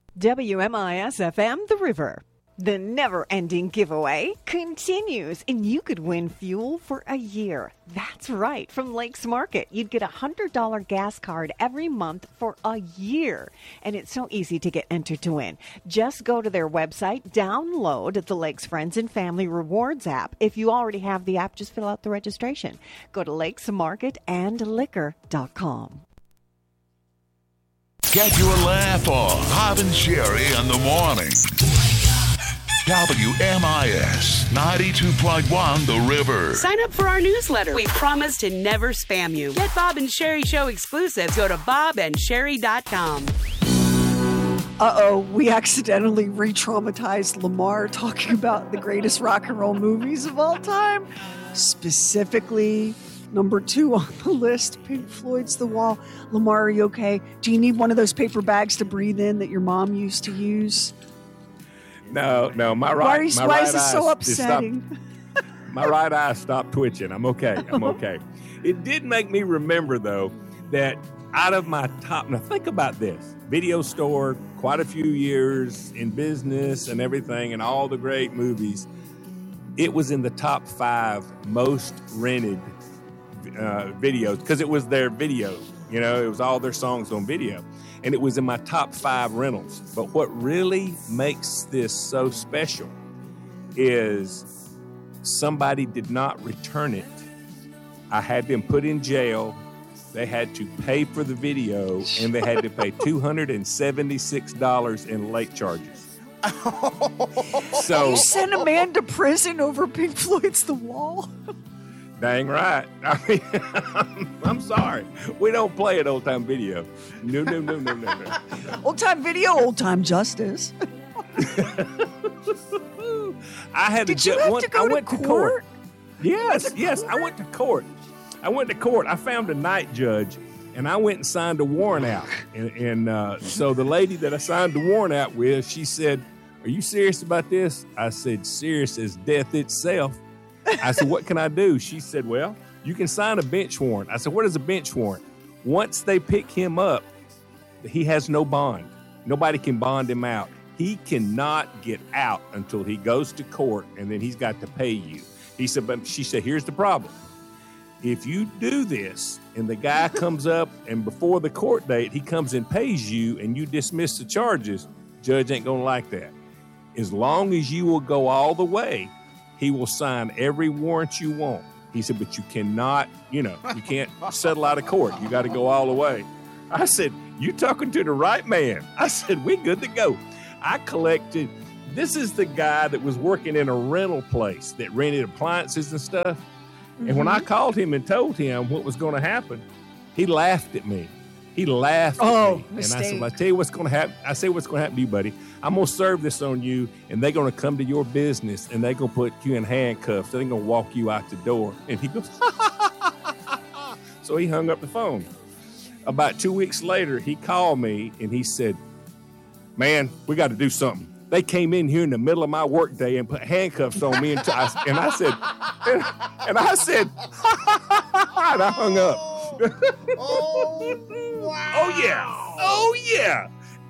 WMIS-FM, The River. The never-ending giveaway continues, and you could win fuel for a year. That's right. From Lakes Market, you'd get a $100 gas card every month for a year. And it's so easy to get entered to win. Just go to their website, download the Lakes Friends and Family Rewards app. If you already have the app, just fill out the registration. Go to lakesmarketandliquor.com. Get your laugh on. Bob and Sherry in the morning. WMIS 92.1 The River. Sign up for our newsletter. We promise to never spam you. Get Bob and Sherry Show exclusives. Go to bobandsherry.com. Uh-oh, we accidentally re-traumatized Lamar talking about the greatest rock and roll movies of all time. Specifically, number 2 on the list, Pink Floyd's The Wall. Lamar, are you okay? Do you need one of those paper bags to breathe in that your mom used to use? No, my right eye. Why is this so upsetting? My right eye stopped twitching. I'm okay. It did make me remember, though, that out of my top, now think about this, video store, quite a few years in business and everything, and all the great movies, it was in the top 5 most rented videos, because it was their video. You know, it was all their songs on video. And it was in my top 5 rentals. But what really makes this so special is somebody did not return it. I had them put in jail. They had to pay for the video, and they had to pay $276 in late charges. So you sent a man to prison over Pink Floyd's The Wall? Dang right. I mean, I'm sorry. We don't play it Old Time Video. No. Old Time Video, Old Time Justice. I had Did you have to go to court? Yes. I went to court. I found a night judge, and I went and signed a warrant out. And so the lady that I signed the warrant out with, she said, "Are you serious about this?" I said, "Serious as death itself." I said, "What can I do?" She said, "Well, you can sign a bench warrant." I said, "What is a bench warrant?" Once they pick him up, he has no bond. Nobody can bond him out. He cannot get out until he goes to court, and then he's got to pay you. He said, but she said, "Here's the problem. If you do this and the guy comes up and before the court date, he comes and pays you and you dismiss the charges, judge ain't going to like that. As long as you will go all the way, he will sign every warrant you want." He said, "But you cannot, you can't settle out of court. You got to go all the way." I said, "You talking to the right man." I said, "We good to go." I collected. This is the guy that was working in a rental place that rented appliances and stuff. Mm-hmm. And when I called him and told him what was going to happen, he laughed at me. He laughed at me. Mistake. And I said, "Well, I tell you what's going to happen." I said, "What's going to happen to you, buddy? I'm going to serve this on you, and they're going to come to your business, and they're going to put you in handcuffs. They're going to walk you out the door." And he goes, So he hung up the phone. About 2 weeks later, he called me, and he said, "Man, we got to do something. They came in here in the middle of my workday and put handcuffs on me." And I said, and I hung up. Oh, wow. Oh, yeah.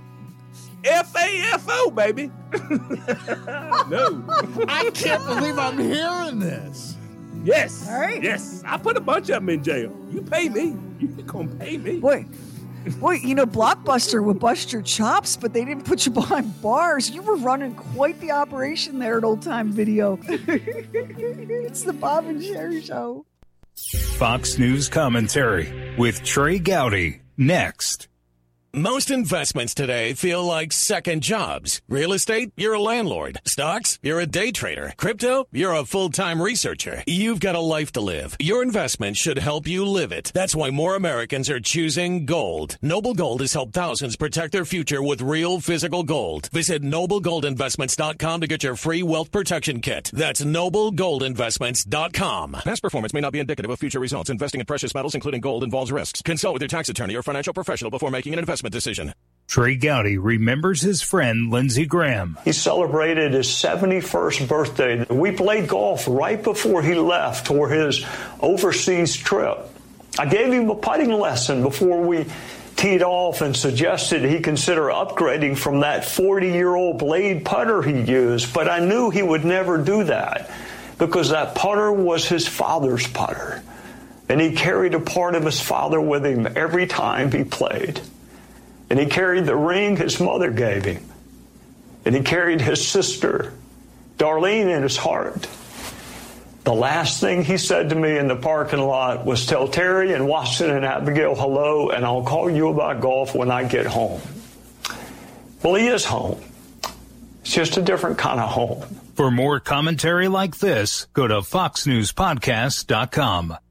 FAFO, baby. No. I can't believe I'm hearing this. Yes. All right. Yes. I put a bunch of them in jail. You pay me. You're going to pay me. Boy, Blockbuster would bust your chops, but they didn't put you behind bars. You were running quite the operation there at Old Time Video. It's the Bob and Sherry Show. Fox News Commentary with Trey Gowdy. Next. Most investments today feel like second jobs. Real estate, you're a landlord. Stocks, you're a day trader. Crypto, you're a full-time researcher. You've got a life to live. Your investment should help you live it. That's why more Americans are choosing gold. Noble Gold has helped thousands protect their future with real physical gold. Visit NobleGoldInvestments.com to get your free wealth protection kit. That's NobleGoldInvestments.com. Past performance may not be indicative of future results. Investing in precious metals, including gold, involves risks. Consult with your tax attorney or financial professional before making an investment decision. Trey Gowdy remembers his friend Lindsey Graham. He celebrated his 71st birthday. We played golf right before he left for his overseas trip. I gave him a putting lesson before we teed off and suggested he consider upgrading from that 40-year-old blade putter he used, but I knew he would never do that because that putter was his father's putter, and he carried a part of his father with him every time he played. And he carried the ring his mother gave him, and he carried his sister, Darlene, in his heart. The last thing he said to me in the parking lot was, tell Terry and Watson and Abigail hello, and I'll call you about golf when I get home. Well, he is home. It's just a different kind of home. For more commentary like this, go to foxnewspodcast.com.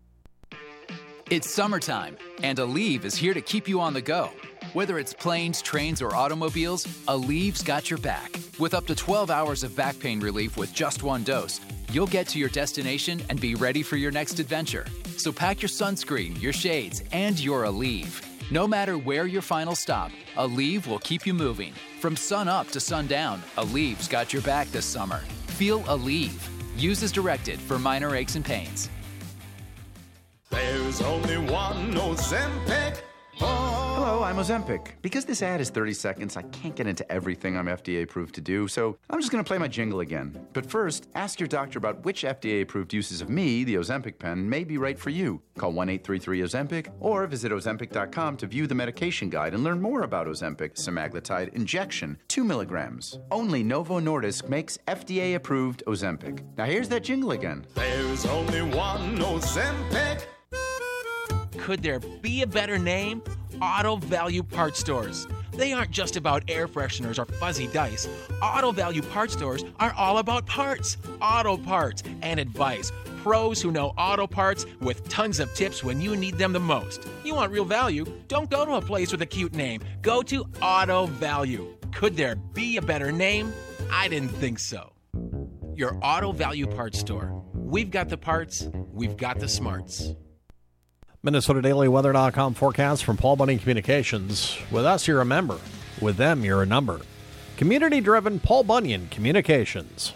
It's summertime, and Aleve is here to keep you on the go. Whether it's planes, trains, or automobiles, Aleve's got your back. With up to 12 hours of back pain relief with just one dose, you'll get to your destination and be ready for your next adventure. So pack your sunscreen, your shades, and your Aleve. No matter where your final stop, Aleve will keep you moving. From sun up to sundown, Aleve's got your back this summer. Feel Aleve. Use as directed for minor aches and pains. There's only one Ozempic. Hello, I'm Ozempic. Because this ad is 30 seconds, I can't get into everything I'm FDA approved to do, so I'm just going to play my jingle again. But first, ask your doctor about which FDA approved uses of me, the Ozempic pen, may be right for you. Call 1-833-OZEMPIC or visit Ozempic.com to view the medication guide and learn more about Ozempic semaglutide injection, 2 milligrams. Only Novo Nordisk makes FDA approved Ozempic. Now here's that jingle again. There's only one Ozempic. Could there be a better name? Auto Value Parts Stores. They aren't just about air fresheners or fuzzy dice. Auto Value Parts Stores are all about parts, auto parts, and advice. Pros who know auto parts with tons of tips when you need them the most. You want real value? Don't go to a place with a cute name. Go to Auto Value. Could there be a better name? I didn't think so. Your Auto Value Parts Store. We've got the parts, we've got the smarts. MinnesotaDailyWeather.com forecast from Paul Bunyan Communications. With us, you're a member. With them, you're a number. Community-driven Paul Bunyan Communications.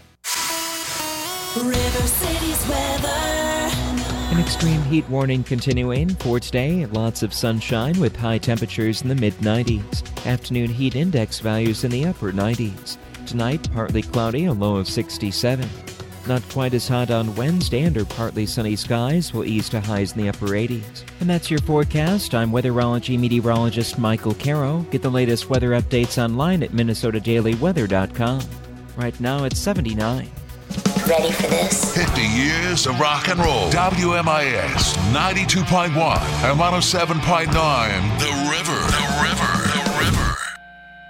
River City's weather. An extreme heat warning continuing for today. Lots of sunshine with high temperatures in the mid-90s. Afternoon heat index values in the upper 90s. Tonight, partly cloudy, a low of 67. Not quite as hot on Wednesday, under partly sunny skies will ease to highs in the upper 80s. And that's your forecast. I'm weatherology meteorologist Michael Caro. Get the latest weather updates online at MinnesotaDailyWeather.com. Right now it's 79. Ready for this? 50 years of rock and roll. WMIS 92.1 and 107.9. The